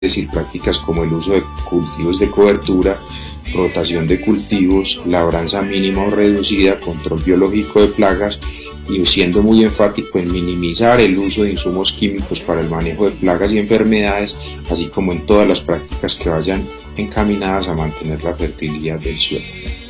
decir prácticas como el uso de cultivos de cobertura, rotación de cultivos, labranza mínima o reducida, control biológico de plagas, y siendo muy enfático en minimizar el uso de insumos químicos para el manejo de plagas y enfermedades, así como en todas las prácticas que vayan encaminadas a mantener la fertilidad del suelo.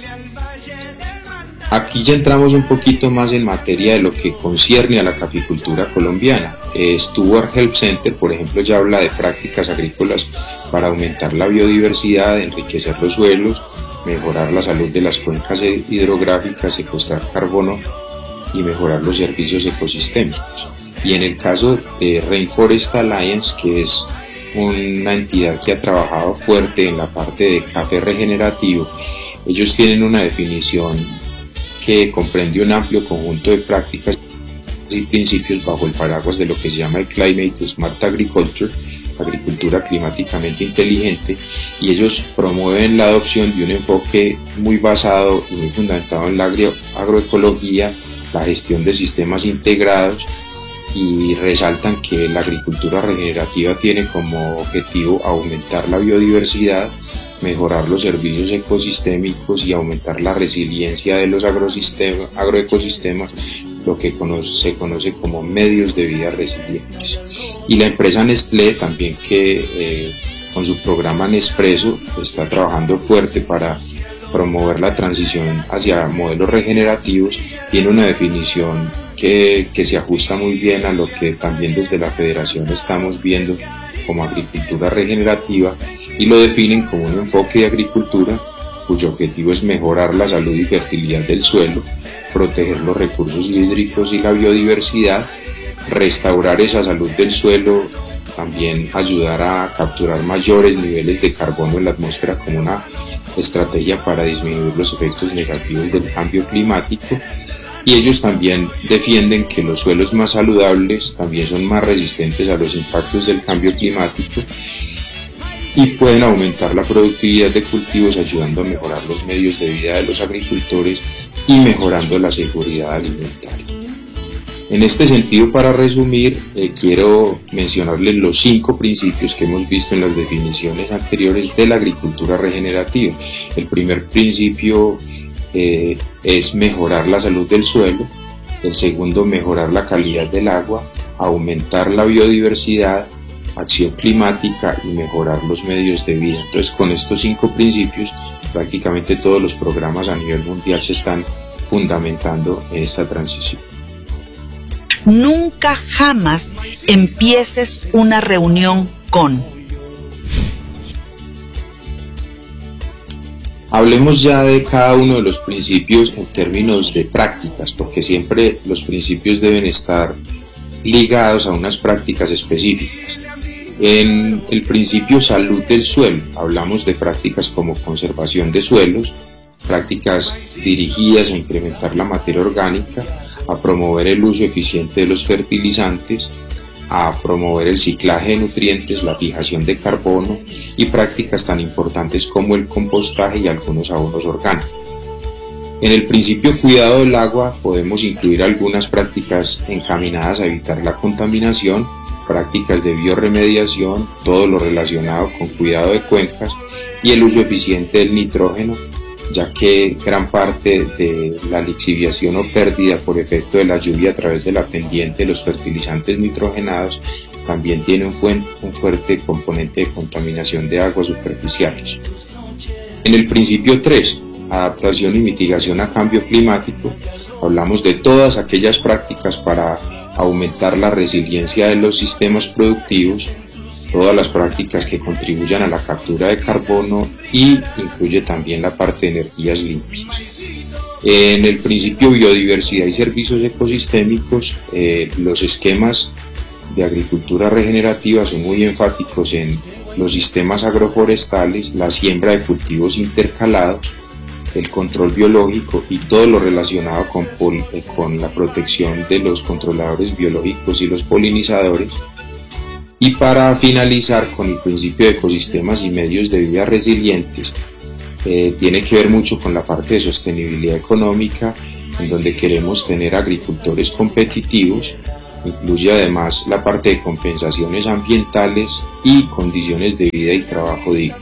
Aquí ya entramos un poquito más en materia de lo que concierne a la caficultura colombiana. Stewart Help Center, por ejemplo, ya habla de prácticas agrícolas para aumentar la biodiversidad, enriquecer los suelos, mejorar la salud de las cuencas hidrográficas, secuestrar carbono y mejorar los servicios ecosistémicos. Y en el caso de Rainforest Alliance, que es una entidad que ha trabajado fuerte en la parte de café regenerativo, ellos tienen una definición que comprende un amplio conjunto de prácticas y principios bajo el paraguas de lo que se llama el Climate Smart Agriculture, agricultura climáticamente inteligente, y ellos promueven la adopción de un enfoque muy basado y muy fundamentado en la agroecología, la gestión de sistemas integrados, y resaltan que la agricultura regenerativa tiene como objetivo aumentar la biodiversidad, mejorar los servicios ecosistémicos y aumentar la resiliencia de los agroecosistemas, lo que se conoce como medios de vida resilientes. Y la empresa Nestlé también, que con su programa Nespresso está trabajando fuerte para promover la transición hacia modelos regenerativos, tiene una definición que se ajusta muy bien a lo que también desde la Federación estamos viendo como agricultura regenerativa, y lo definen como un enfoque de agricultura cuyo objetivo es mejorar la salud y fertilidad del suelo, proteger los recursos hídricos y la biodiversidad, restaurar esa salud del suelo, también ayudar a capturar mayores niveles de carbono en la atmósfera como una estrategia para disminuir los efectos negativos del cambio climático. Y ellos también defienden que los suelos más saludables también son más resistentes a los impactos del cambio climático y pueden aumentar la productividad de cultivos, ayudando a mejorar los medios de vida de los agricultores y mejorando la seguridad alimentaria. En este sentido, para resumir, quiero mencionarles los 5 principios que hemos visto en las definiciones anteriores de la agricultura regenerativa. El primer principio es mejorar la salud del suelo. El segundo, mejorar la calidad del agua, aumentar la biodiversidad, acción climática y mejorar los medios de vida. Entonces, con estos 5 principios, prácticamente todos los programas a nivel mundial se están fundamentando en esta transición. Nunca jamás empieces una reunión con. Hablemos ya de cada uno de los principios en términos de prácticas, porque siempre los principios deben estar ligados a unas prácticas específicas. En el principio salud del suelo, hablamos de prácticas como conservación de suelos, prácticas dirigidas a incrementar la materia orgánica, a promover el uso eficiente de los fertilizantes, a promover el ciclaje de nutrientes, la fijación de carbono y prácticas tan importantes como el compostaje y algunos abonos orgánicos. En el principio cuidado del agua podemos incluir algunas prácticas encaminadas a evitar la contaminación, prácticas de biorremediación, todo lo relacionado con cuidado de cuencas y el uso eficiente del nitrógeno, ya que gran parte de la lixiviación o pérdida por efecto de la lluvia a través de la pendiente de los fertilizantes nitrogenados también tiene un fuerte componente de contaminación de aguas superficiales. En el principio 3, adaptación y mitigación a cambio climático, hablamos de todas aquellas prácticas para aumentar la resiliencia de los sistemas productivos, todas las prácticas que contribuyan a la captura de carbono y incluye también la parte de energías limpias. En el principio biodiversidad y servicios ecosistémicos, los esquemas de agricultura regenerativa son muy enfáticos en los sistemas agroforestales, la siembra de cultivos intercalados, el control biológico y todo lo relacionado con la protección de los controladores biológicos y los polinizadores. Y para finalizar con el principio de ecosistemas y medios de vida resilientes, tiene que ver mucho con la parte de sostenibilidad económica, en donde queremos tener agricultores competitivos, Incluye además la parte de compensaciones ambientales y condiciones de vida y trabajo digno.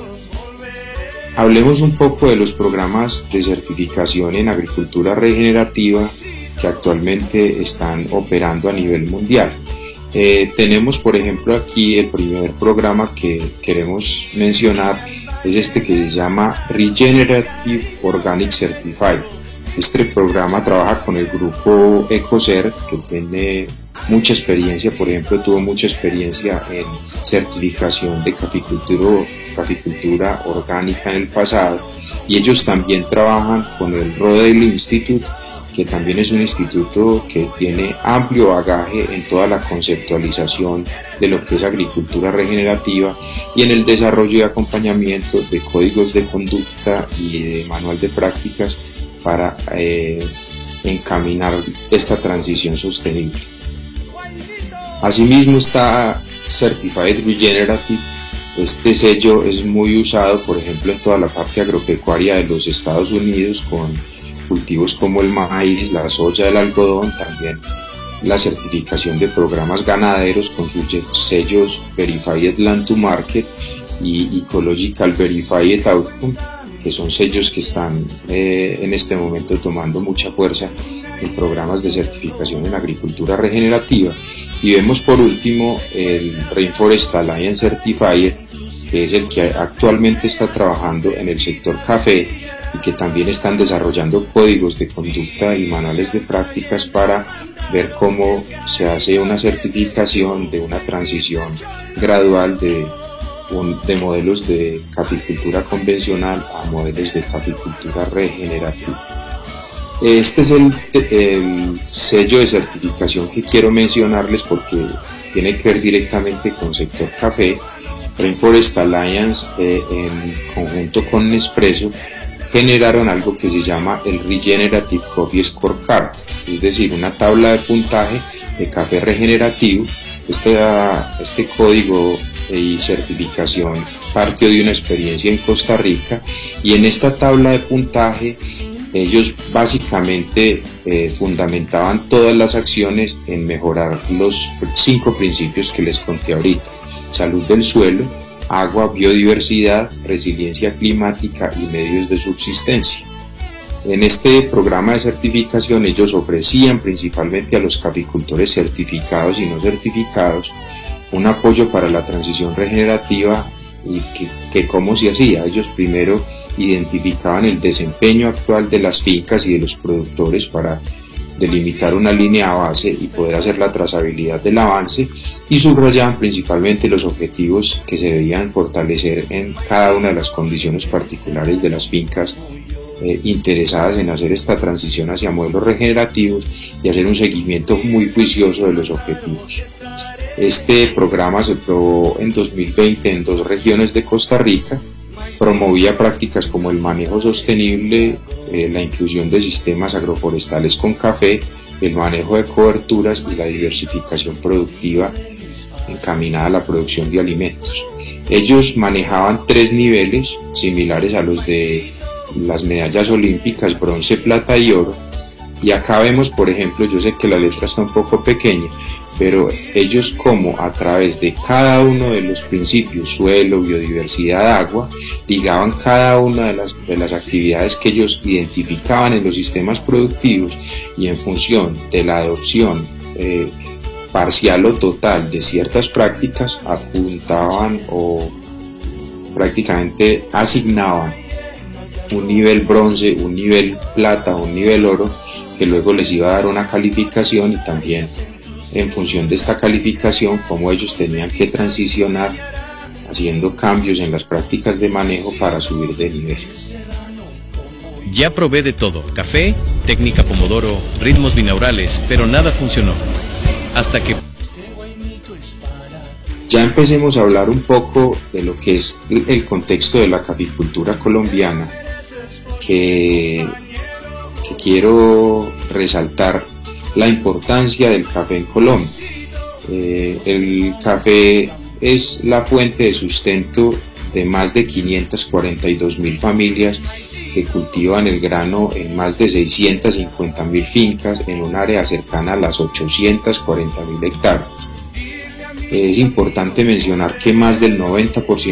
Hablemos un poco de los programas de certificación en agricultura regenerativa que actualmente están operando a nivel mundial. Tenemos por ejemplo aquí el primer programa que queremos mencionar, es este que se llama Regenerative Organic Certified. Este programa trabaja con el grupo EcoCert, que tiene mucha experiencia, por ejemplo tuvo mucha experiencia en certificación de caficultura orgánica en el pasado, y ellos también trabajan con el Rodale Institute, que también es un instituto que tiene amplio bagaje en toda la conceptualización de lo que es agricultura regenerativa y en el desarrollo y acompañamiento de códigos de conducta y de manual de prácticas para encaminar esta transición sostenible. Asimismo está Certified Regenerative. Este sello es muy usado, por ejemplo, en toda la parte agropecuaria de los Estados Unidos, con cultivos como el maíz, la soya, el algodón, también la certificación de programas ganaderos con sus sellos Verified Land to Market y Ecological Verified Outcome, que son sellos que están en este momento tomando mucha fuerza en programas de certificación en agricultura regenerativa. Y vemos por último el Rainforest Alliance Certified, que es el que actualmente está trabajando en el sector café y que también están desarrollando códigos de conducta y manuales de prácticas para ver cómo se hace una certificación de una transición gradual de modelos de caficultura convencional a modelos de caficultura regenerativa. Este es el sello de certificación que quiero mencionarles porque tiene que ver directamente con el sector café. Rainforest Alliance en conjunto con Nespresso generaron algo que se llama el Regenerative Coffee Scorecard, es decir, una tabla de puntaje de café regenerativo. Este código y certificación partió de una experiencia en Costa Rica, y en esta tabla de puntaje ellos básicamente fundamentaban todas las acciones en mejorar los 5 principios que les conté ahorita: salud del suelo, agua, biodiversidad, resiliencia climática y medios de subsistencia. En este programa de certificación ellos ofrecían principalmente a los caficultores certificados y no certificados un apoyo para la transición regenerativa. Y que cómo se hacía. Ellos primero identificaban el desempeño actual de las fincas y de los productores para delimitar una línea base y poder hacer la trazabilidad del avance, y subrayaban principalmente los objetivos que se debían fortalecer en cada una de las condiciones particulares de las fincas interesadas en hacer esta transición hacia modelos regenerativos, y hacer un seguimiento muy juicioso de los objetivos. Este programa se probó en 2020 en 2 regiones de Costa Rica. Promovía prácticas como el manejo sostenible, la inclusión de sistemas agroforestales con café, el manejo de coberturas y la diversificación productiva encaminada a la producción de alimentos. Ellos manejaban 3 niveles similares a los de las medallas olímpicas: bronce, plata y oro. Y acá vemos, por ejemplo, yo sé que la letra está un poco pequeña, pero ellos como a través de cada uno de los principios, suelo, biodiversidad, agua, ligaban cada una de las actividades que ellos identificaban en los sistemas productivos, y en función de la adopción parcial o total de ciertas prácticas adjuntaban o prácticamente asignaban un nivel bronce, un nivel plata, un nivel oro, que luego les iba a dar una calificación, y también en función de esta calificación cómo ellos tenían que transicionar haciendo cambios en las prácticas de manejo para subir de nivel. Ya probé de todo: café, técnica Pomodoro, ritmos binaurales, pero nada funcionó. Hasta que ya empecemos a hablar un poco de lo que es el contexto de la caficultura colombiana, que quiero resaltar la importancia del café en Colombia. El café es la fuente de sustento de más de 542.000 familias que cultivan el grano en más de 650.000 fincas en un área cercana a las 840.000 hectáreas. Es importante mencionar que más del 90%